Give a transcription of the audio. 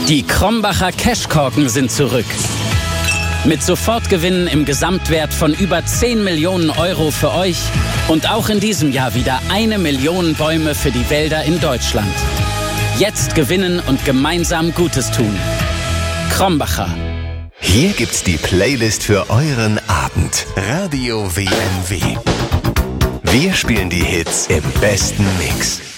Die Krombacher Cashkorken sind zurück. Mit Sofortgewinnen im Gesamtwert von über 10 Millionen Euro für euch und auch in diesem Jahr wieder 1 Million Bäume für die Wälder in Deutschland. Jetzt gewinnen und gemeinsam Gutes tun. Krombacher. Hier gibt's die Playlist für euren Abend. Radio WMW. Wir spielen die Hits im besten Mix.